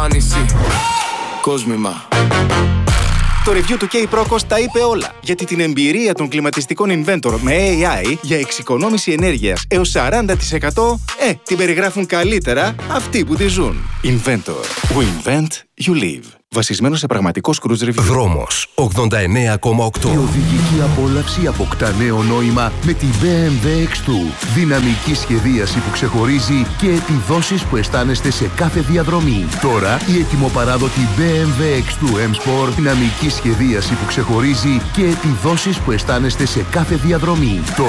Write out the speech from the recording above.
νησί. Κόσμημα. Το review του K-Procos τα είπε όλα, γιατί την εμπειρία των κλιματιστικών Inventor με AI για εξοικονόμηση ενέργειας έως 40% την περιγράφουν καλύτερα αυτοί που τη ζουν. Inventor. We invent, you live. Βασισμένο σε πραγματικό cruise review. Δρόμος 89,8. Η οδηγική απόλαυση αποκτά νέο νόημα με τη BMW X2. Δυναμική σχεδίαση που ξεχωρίζει και επιδόσεις που αισθάνεστε σε κάθε διαδρομή. Τώρα η ετοιμοπαράδοτη BMW X2 M Sport. Δυναμική σχεδίαση που ξεχωρίζει και επιδόσεις που αισθάνεστε σε κάθε διαδρομή.